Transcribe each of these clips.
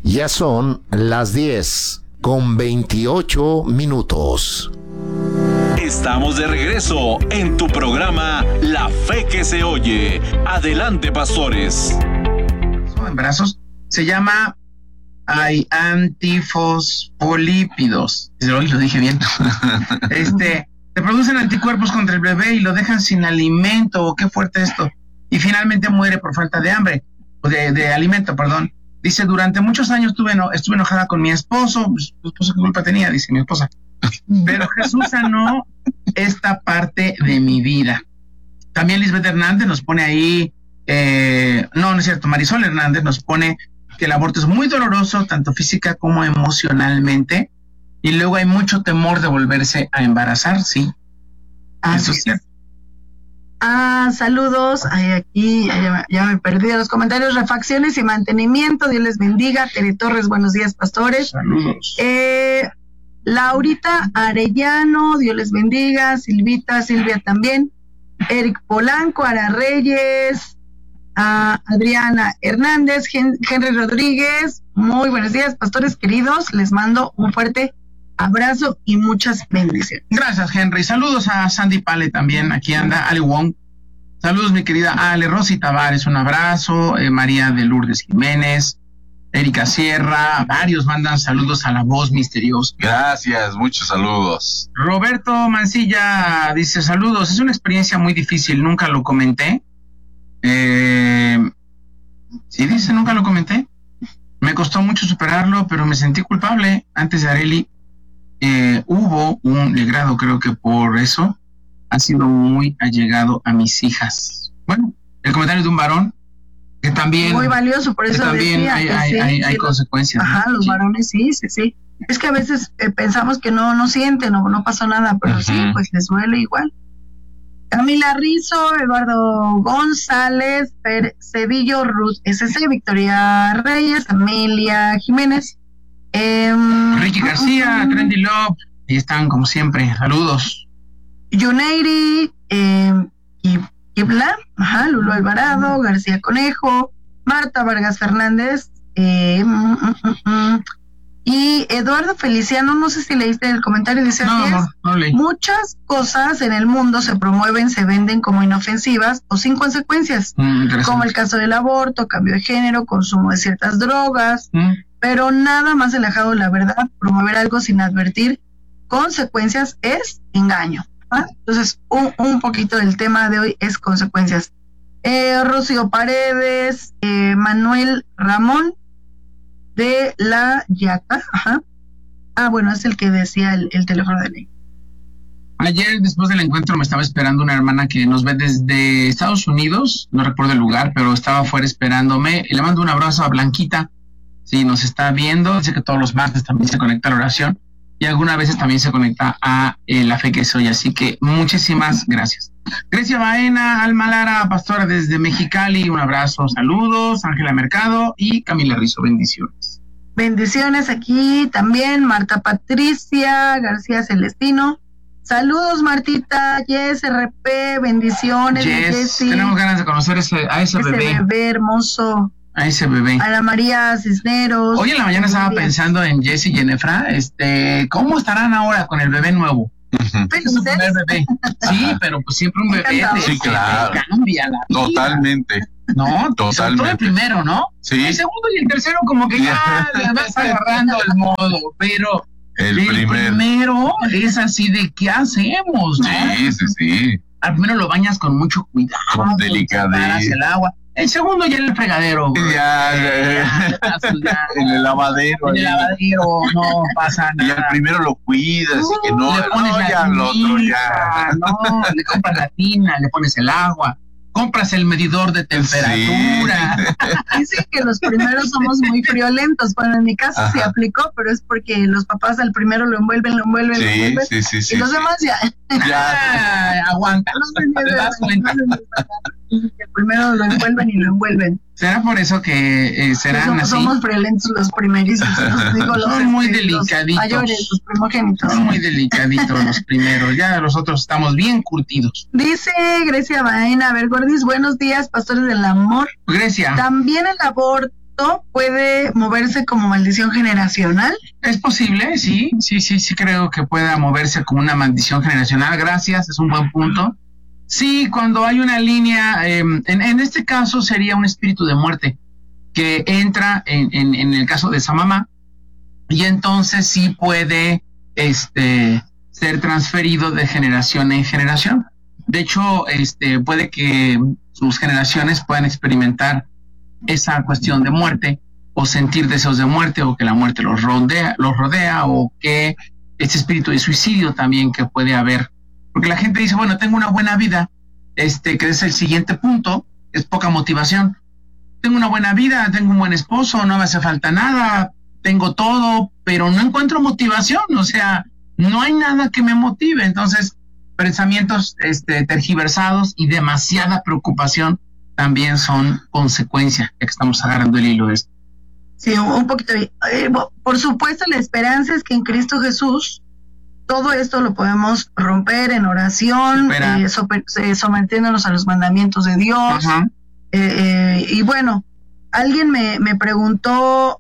Ya son las 10:28. Estamos de regreso en tu programa La Fe que se oye. Adelante, pastores. En brazos se llama antifosfolípidos. Hoy lo dije bien. Se producen anticuerpos contra el bebé y lo dejan sin alimento. Qué fuerte esto. Y finalmente muere por falta de hambre, de alimento, perdón. Dice, durante muchos años estuve enojada con mi esposo. ¿Tu esposo qué culpa tenía? Dice mi esposa. Pero Jesús sanó esta parte de mi vida. También Lisbeth Hernández nos pone ahí, no es cierto, Marisol Hernández nos pone que el aborto es muy doloroso, tanto física como emocionalmente, y luego hay mucho temor de volverse a embarazar, sí. Eso es cierto. Saludos. Aquí ya me perdí de los comentarios. Refacciones y mantenimiento. Dios les bendiga. Tere Torres, buenos días, pastores. Saludos. Laurita Arellano, Dios les bendiga. Silvia también. Eric Polanco, Ara Reyes, Adriana Hernández, Henry Rodríguez. Muy buenos días, pastores queridos. Les mando un fuerte abrazo y muchas bendiciones. Gracias, Henry. Saludos a Sandy Pale también. Aquí anda Ale Wong. Saludos, mi querida Ale. Rosy Tavares, un abrazo. María de Lourdes Jiménez, Erika Sierra. Varios mandan saludos a la voz misteriosa. Gracias, muchos saludos. Roberto Mancilla dice, saludos. Es una experiencia muy difícil. Nunca lo comenté. Sí, dice, nunca lo comenté. Me costó mucho superarlo, pero me sentí culpable. Antes de Areli hubo un legrado, creo que por eso ha sido muy allegado a mis hijas. Bueno, el comentario de un varón que también muy valioso, por eso también decía hay consecuencias. Ajá, los varones sí. Es que a veces pensamos que no sienten, no pasó nada, pero sí, pues les duele igual. Camila Rizo, Eduardo González, Cedillo, Ruth SC, Victoria Reyes, Amelia Jiménez, Ricky García, Trendy Love, ahí están como siempre, saludos. Yuneiri, Kibla, Lulo Alvarado, García Conejo, Marta Vargas Fernández, y Eduardo Feliciano, no sé si leíste el comentario, dice no leí. Muchas cosas en el mundo se promueven, se venden como inofensivas o sin consecuencias, como el caso del aborto, cambio de género, consumo de ciertas drogas, pero nada más alejado de la verdad. Promover algo sin advertir consecuencias es engaño. Entonces, un poquito del tema de hoy es consecuencias. Rocío Paredes, Manuel Ramón de la Yaca, bueno, es el que decía el teléfono de ley. Ayer, después del encuentro, me estaba esperando una hermana que nos ve desde Estados Unidos, no recuerdo el lugar, pero estaba afuera esperándome, y le mando un abrazo a Blanquita, sí, nos está viendo, dice que todos los martes también se conecta a la oración, y algunas veces también se conecta a La Fe que Soy, así que muchísimas gracias. Grecia Baena, Alma Lara, pastora desde Mexicali, un abrazo, saludos. Ángela Mercado y Camila Rizo, bendiciones. Bendiciones aquí también, Marta Patricia García Celestino. Saludos, Martita, Yes, RP, bendiciones. Yes, tenemos ganas de conocer a ese bebé. Ese bebé hermoso. A ese bebé. A la María Cisneros. Hoy en la mañana estaba pensando en Jess y Jenefra, ¿cómo estarán ahora con el bebé nuevo? Pero su primer bebé. Sí, pero pues siempre un bebé sí, claro. Cambia la vida. Totalmente. No, totalmente. Todo el primero, ¿no? Sí. El segundo y el tercero como que ya le vas agarrando el modo, pero el primero es así de ¿qué hacemos? ¿No? Sí. Al primero lo bañas con mucho cuidado. Con delicadeza. El agua. El segundo ya en el fregadero. Ya, en el lavadero. En el lavadero no pasa nada. Y al primero lo cuidas y que no, le pones ya al otro ya. No, le compras la tina, le pones el agua, compras el medidor de temperatura. Sí. Dicen que los primeros somos muy friolentos. Bueno, en mi caso sí aplicó, pero es porque los papás al primero lo envuelven. Sí, y los demás ya aguantan. ¿Te das cuenta? El primero lo envuelven y lo envuelven. ¿Será por eso que serán así? Somos friolentos los primerizos. Son muy delicaditos. Los mayores, los primogénitos. Son muy delicaditos los primeros. Ya los otros estamos bien curtidos. Dice Grecia Baena, a ver, Gordis, buenos días, pastores del amor. Grecia. También el aborto acto puede moverse como maldición generacional. Es posible, sí creo que pueda moverse como una maldición generacional. Gracias, es un buen punto. Sí, cuando hay una línea, en este caso sería un espíritu de muerte que entra en el caso de esa mamá, y entonces sí puede ser transferido de generación en generación. De hecho, puede que sus generaciones puedan experimentar esa cuestión de muerte, o sentir deseos de muerte, o que la muerte los rodea, o que ese espíritu de suicidio también que puede haber. Porque la gente dice, bueno, tengo una buena vida, que es el siguiente punto, es poca motivación. Tengo una buena vida, tengo un buen esposo, no me hace falta nada, tengo todo, pero no encuentro motivación, o sea, no hay nada que me motive. Entonces, pensamientos tergiversados y demasiada preocupación también son consecuencia, ya que estamos agarrando el hilo de esto. Sí, un poquito. Por supuesto, la esperanza es que en Cristo Jesús todo esto lo podemos romper en oración, sometiéndonos a los mandamientos de Dios. Y bueno, alguien me preguntó,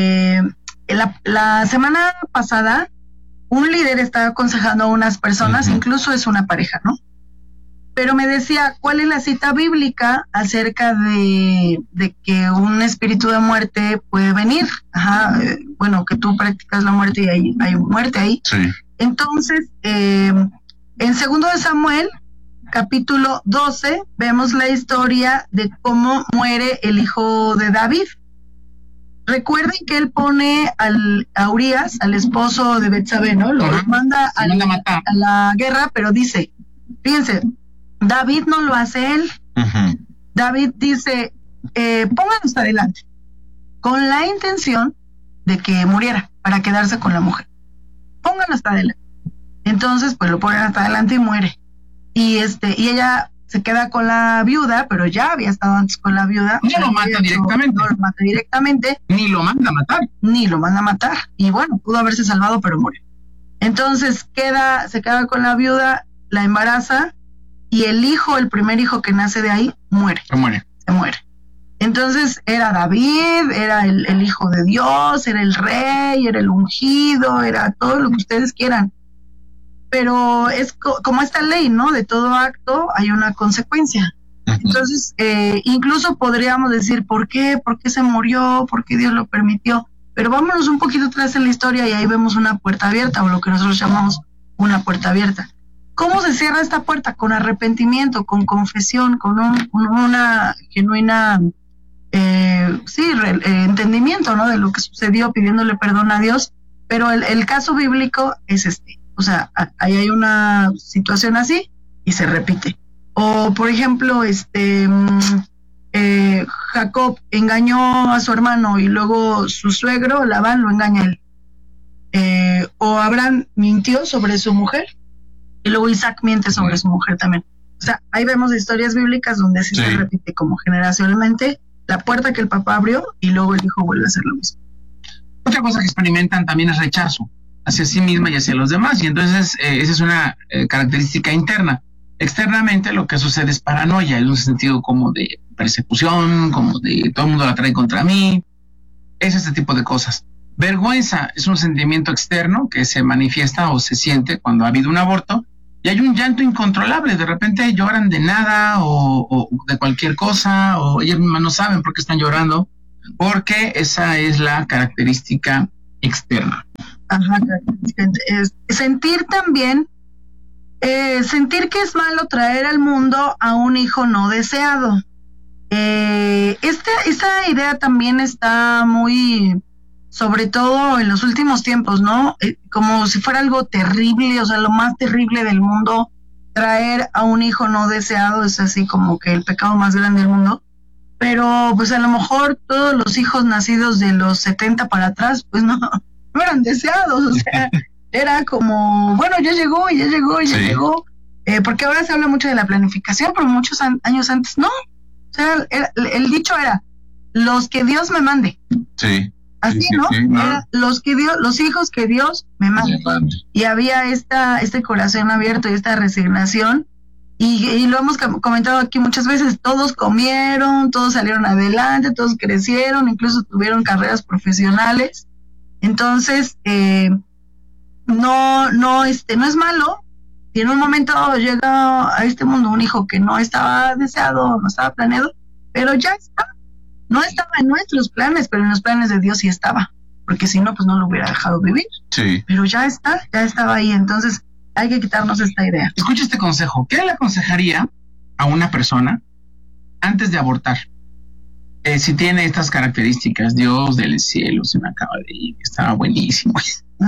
la semana pasada, un líder estaba aconsejando a unas personas, incluso es una pareja, ¿no? Pero me decía, ¿cuál es la cita bíblica acerca de que un espíritu de muerte puede venir? Bueno, que tú practicas la muerte y hay muerte ahí. Sí. Entonces, en 2 de Samuel, capítulo 12, vemos la historia de cómo muere el hijo de David. Recuerden que él pone a Urías, al esposo de Betsabé, ¿no? Lo manda a la guerra, pero dice, fíjense, David no lo hace él. David dice, pónganos adelante, con la intención de que muriera, para quedarse con la mujer. Pónganlo hasta adelante. Entonces, pues lo ponen hasta adelante y muere. Y ella se queda con la viuda, pero ya había estado antes con la viuda. No lo mata directamente. Ni lo manda a matar. Y bueno, pudo haberse salvado, pero murió. Entonces se queda con la viuda, la embaraza, y el primer hijo que nace de ahí, se muere. Entonces era David, era el hijo de Dios, era el rey, era el ungido, era todo lo que ustedes quieran. Pero es como esta ley, ¿no? De todo acto hay una consecuencia. Entonces, incluso podríamos decir, ¿por qué? ¿Por qué se murió? ¿Por qué Dios lo permitió? Pero vámonos un poquito atrás en la historia y ahí vemos una puerta abierta, o lo que nosotros llamamos una puerta abierta. ¿Cómo se cierra esta puerta? Con arrepentimiento, con confesión, con una genuina entendimiento, ¿no? De lo que sucedió, pidiéndole perdón a Dios. Pero el caso bíblico es o sea, ahí hay una situación así y se repite. O, por ejemplo, Jacob engañó a su hermano y luego su suegro, Labán, lo engaña a él. O Abraham mintió sobre su mujer y luego Isaac miente sobre su mujer también. O sea, ahí vemos historias bíblicas donde sí se repite como generacionalmente la puerta que el papá abrió y luego el hijo vuelve a hacer lo mismo. Otra cosa que experimentan también es rechazo hacia sí misma y hacia los demás, y entonces esa es una característica interna. Externamente lo que sucede es paranoia, en un sentido como de persecución, como de todo el mundo la trae contra mí, es este tipo de cosas. Vergüenza es un sentimiento externo que se manifiesta o se siente cuando ha habido un aborto, y hay un llanto incontrolable, de repente lloran de nada o de cualquier cosa, o ellas mismas no saben por qué están llorando, porque esa es la característica externa. Sentir también, sentir que es malo traer al mundo a un hijo no deseado. Esta idea también está muy, sobre todo en los últimos tiempos, ¿no? Como si fuera algo terrible, o sea, lo más terrible del mundo, traer a un hijo no deseado es así como que el pecado más grande del mundo. Pero pues a lo mejor todos los hijos nacidos de los 70 para atrás, pues no eran deseados, o sea, era como, bueno, ya llegó, porque ahora se habla mucho de la planificación, pero muchos años antes no, o sea, el dicho era, los que Dios me mande. Sí. Así, sí, ¿no? Sí, ¿no? Era los hijos que Dios me mande. Y había este corazón abierto y esta resignación Y lo hemos comentado aquí muchas veces, todos comieron, todos salieron adelante, todos crecieron, incluso tuvieron carreras profesionales. Entonces, no es malo. Si en un momento llega a este mundo un hijo que no estaba deseado, no estaba planeado, pero ya está. No estaba en nuestros planes, pero en los planes de Dios sí estaba, porque si no, pues no lo hubiera dejado vivir. Sí. Pero ya estaba ahí, entonces hay que quitarnos esta idea. Escucha este consejo. ¿Qué le aconsejaría a una persona antes de abortar? Si tiene estas características, Dios del cielo, se me acaba de ir, estaba buenísimo.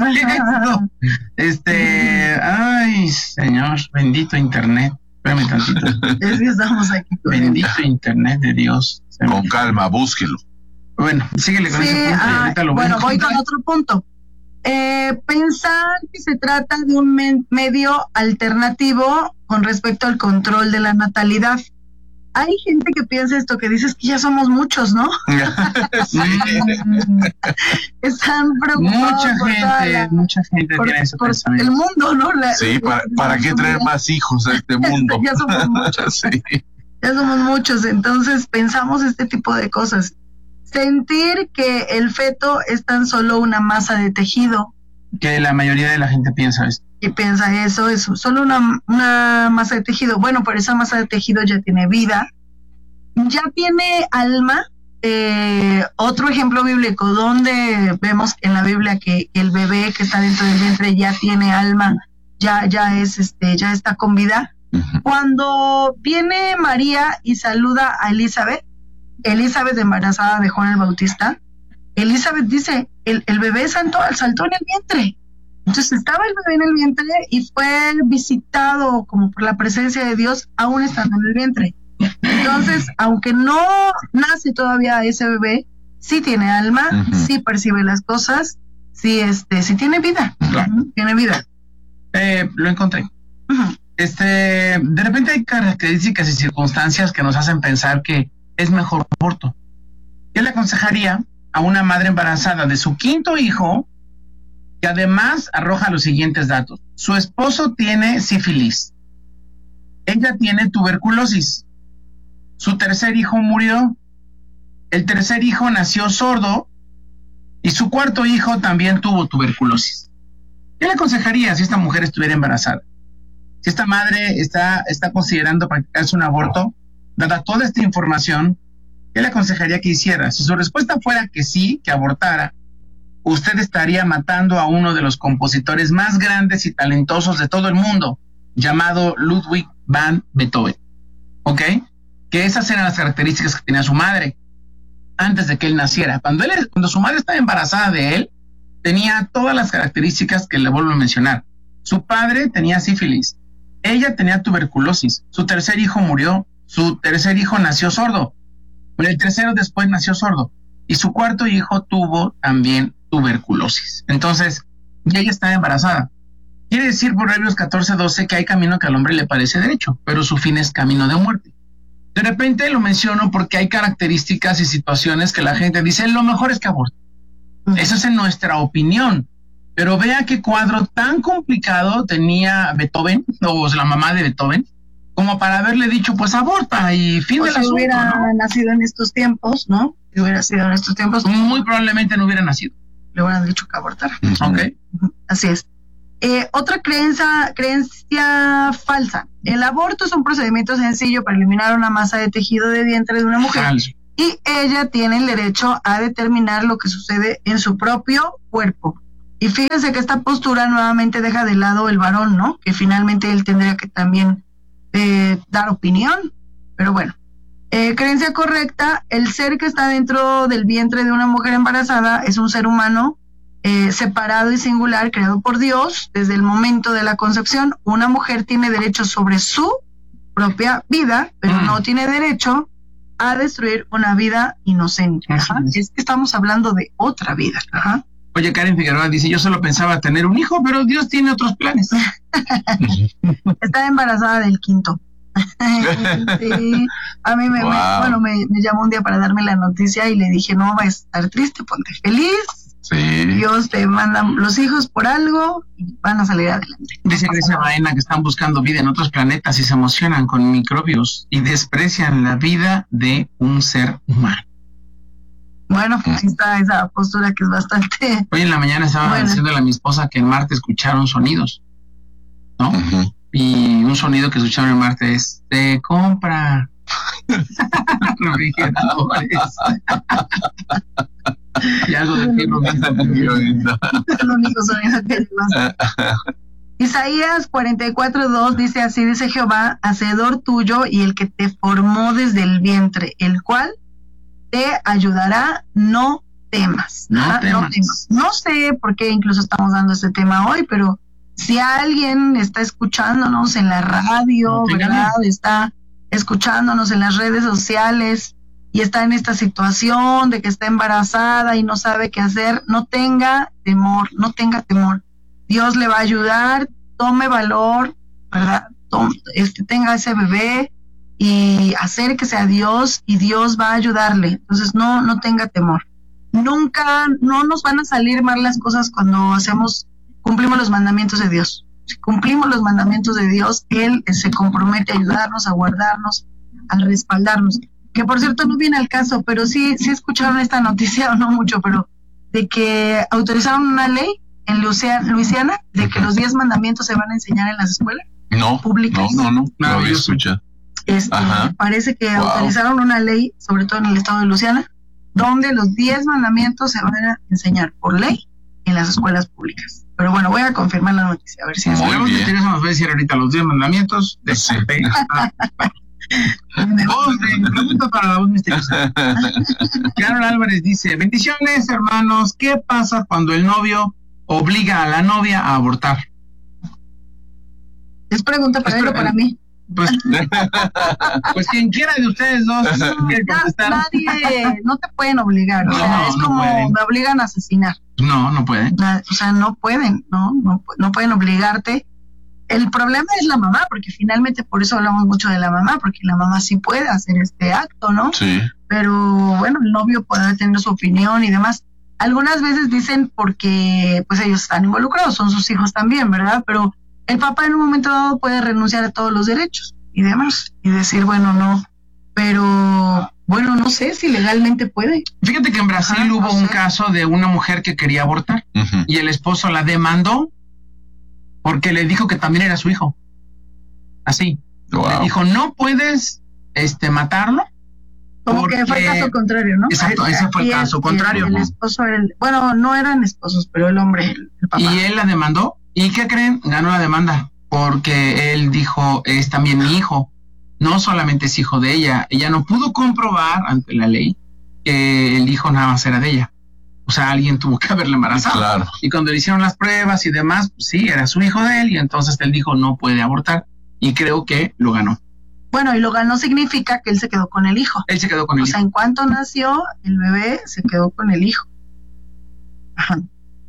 Ay, Señor, bendito internet. Espérame tantito. Es que estamos aquí. Bendito internet de Dios. Con calma, búsquelo. Bueno, síguele con ese punto y ahorita lo bueno, voy con otro punto. Pensar que se trata de un medio alternativo con respecto al control de la natalidad. Hay gente que piensa esto, que dices que ya somos muchos, ¿no? Están preocupados. Mucha gente tiene ese pensamiento. El mundo, ¿no? Sí, ¿para qué traer más hijos a este mundo? Ya somos muchos. Sí. Ya somos muchos, entonces pensamos este tipo de cosas. Sentir que el feto es tan solo una masa de tejido. Que la mayoría de la gente piensa esto. Y piensa eso, es solo una masa de tejido. Bueno, pero esa masa de tejido ya tiene vida, ya tiene alma. Otro ejemplo bíblico donde vemos en la Biblia que el bebé que está dentro del vientre ya tiene alma, ya está con vida. Uh-huh. Cuando viene María y saluda a Elizabeth embarazada de Juan el Bautista, Elizabeth dice, el bebé saltó en el vientre. Entonces estaba el bebé en el vientre y fue visitado como por la presencia de Dios, aún estando en el vientre. Entonces, aunque no nace todavía ese bebé, sí tiene alma, uh-huh, sí percibe las cosas, sí tiene vida. Uh-huh, tiene vida. Lo encontré. Uh-huh. De repente hay características y circunstancias que nos hacen pensar que es mejor aborto. ¿Qué le aconsejaría a una madre embarazada de su 5º hijo, que además arroja los siguientes datos? Su esposo tiene sífilis, ella tiene tuberculosis, su 3er hijo murió, el 3er hijo nació sordo y su 4º hijo también tuvo tuberculosis. ¿Qué le aconsejaría si esta mujer estuviera embarazada? Si esta madre está considerando practicarse un aborto, dada toda esta información, ¿qué le aconsejaría que hiciera? Si su respuesta fuera que sí, que abortara, usted estaría matando a uno de los compositores más grandes y talentosos de todo el mundo, llamado Ludwig van Beethoven. ¿Ok? Que esas eran las características que tenía su madre antes de que él naciera. Cuando su madre estaba embarazada de él, tenía todas las características que le vuelvo a mencionar. Su padre tenía sífilis, ella tenía tuberculosis, su 3er hijo murió, su 3er hijo nació sordo, pero el 3º después nació sordo, y su 4º hijo tuvo también tuberculosis. Entonces, ya ella estaba embarazada. Quiere decir Proverbios 14:12 que hay camino que al hombre le parece derecho, pero su fin es camino de muerte. De repente lo menciono porque hay características y situaciones que la gente dice, lo mejor es que aborte. Eso es en nuestra opinión. Pero vea qué cuadro tan complicado tenía Beethoven, o la mamá de Beethoven, como para haberle dicho, pues aborta y fin del asunto, hubiera ¿no? nacido en estos tiempos, ¿no? Si hubiera sido en estos tiempos, muy probablemente no hubiera nacido. Le hubieran dicho que abortara. Ok. Así es. Otra creencia falsa. El aborto es un procedimiento sencillo para eliminar una masa de tejido de vientre de una mujer. Falso. Y ella tiene el derecho a determinar lo que sucede en su propio cuerpo. Y fíjense que esta postura nuevamente deja de lado el varón, ¿no? Que finalmente él tendría que también dar opinión. Pero bueno, creencia correcta, el ser que está dentro del vientre de una mujer embarazada es un ser humano separado y singular, creado por Dios desde el momento de la concepción. Una mujer tiene derecho sobre su propia vida, pero no tiene derecho a destruir una vida inocente. Ajá. Es que estamos hablando de otra vida. Ajá. Oye, Karen Figueroa dice, yo solo pensaba tener un hijo, pero Dios tiene otros planes. Estaba embarazada del 5º. Sí, a mí me llamó un día para darme la noticia y le dije, no, va a estar triste, ponte feliz. Sí. Dios te manda los hijos por algo y van a salir adelante. Dice Grecia Baena que están buscando vida en otros planetas y se emocionan con microbios y desprecian la vida de un ser humano. Bueno, ahí está esa postura que es bastante... Hoy en la mañana estaba diciéndole a mi esposa que en Marte escucharon sonidos, ¿no? Ujú. Y un sonido que escucharon en Marte es: te compra refrigeradores. Y algo de fibro. Es el único sonido que hay más. Isaías 44:2 dice así: dice Jehová, hacedor tuyo y el que te formó desde el vientre, el cual te ayudará, no temas. No temas. No sé por qué incluso estamos dando este tema hoy, pero si alguien está escuchándonos en la radio, ¿verdad? Está escuchándonos en las redes sociales y está en esta situación de que está embarazada y no sabe qué hacer, no tenga temor, no tenga temor. Dios le va a ayudar, tome valor, ¿verdad? Tenga ese bebé y acérquese a Dios y Dios va a ayudarle. Entonces no tenga temor. Nunca, no nos van a salir mal las cosas cuando cumplimos los mandamientos de Dios. Si cumplimos los mandamientos de Dios, Él se compromete a ayudarnos, a guardarnos, a respaldarnos. Que por cierto no viene al caso, pero sí escucharon esta noticia, o no mucho, pero de que autorizaron una ley en Luisiana de que los 10 mandamientos se van a enseñar en las escuelas públicas. No había escuchado. Parece que autorizaron una ley, sobre todo en el estado de Luisiana, donde los 10 mandamientos se van a enseñar por ley en las escuelas públicas. Pero bueno, voy a confirmar la noticia, a ver si es verdad. Nos va a decir ahorita los 10 mandamientos de pregunta para la voz misteriosa. Carol Álvarez dice: bendiciones, hermanos. ¿Qué pasa cuando el novio obliga a la novia a abortar? Es pregunta para él o para mí. Pues quien quiera de ustedes dos quiere contestar. Nadie, no te pueden obligar. O sea, es como me obligan a asesinar. No pueden. O sea, no pueden, no pueden obligarte. El problema es la mamá, porque finalmente por eso hablamos mucho de la mamá, porque la mamá sí puede hacer este acto, ¿no? Sí. Pero bueno, el novio podrá tener su opinión y demás. Algunas veces dicen porque pues ellos están involucrados, son sus hijos también, ¿verdad? Pero el papá en un momento dado puede renunciar a todos los derechos y demás y decir, bueno, no, pero bueno, no sé si legalmente puede. Fíjate que en Brasil hubo un caso de una mujer que quería abortar y el esposo la demandó porque le dijo que también era su hijo. Así. Wow. Le dijo, no puedes matarlo. Como que fue el caso contrario, ¿no? Exacto, ese fue el caso contrario. El esposo era bueno, no eran esposos, pero el hombre, el papá. Y él la demandó. ¿Y qué creen? Ganó la demanda, porque él dijo, es también mi hijo, no solamente es hijo de ella. Ella no pudo comprobar ante la ley que el hijo nada más era de ella. O sea, alguien tuvo que haberle embarazado. Claro. Y cuando le hicieron las pruebas y demás, pues sí, era su hijo de él, y entonces él dijo, no puede abortar, y creo que lo ganó. Bueno, y lo ganó significa que él se quedó con el hijo. Él se quedó con el hijo. O sea, en cuanto nació, el bebé se quedó con el hijo. Ajá.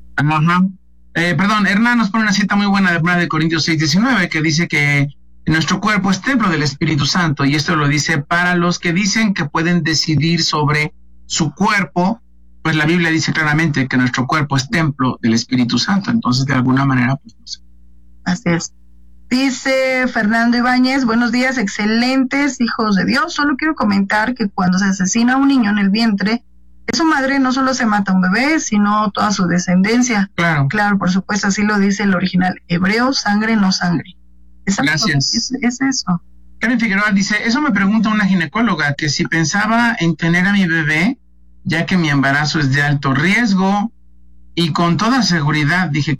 Perdón, Hernán nos pone una cita muy buena de 1 Corintios 6:19 que dice que nuestro cuerpo es templo del Espíritu Santo, y esto lo dice para los que dicen que pueden decidir sobre su cuerpo. Pues la Biblia dice claramente que nuestro cuerpo es templo del Espíritu Santo, entonces de alguna manera pues no sé. Así es. Dice Fernando Ibáñez: buenos días, excelentes hijos de Dios. Solo quiero comentar que cuando se asesina a un niño en el vientre de su madre, no solo se mata a un bebé, sino toda su descendencia. Claro, por supuesto, así lo dice el original hebreo: sangre, no sangre. Exacto. Gracias. Es eso. Karen Figueroa dice: eso me pregunta una ginecóloga, que si pensaba en tener a mi bebé, ya que mi embarazo es de alto riesgo, y con toda seguridad dije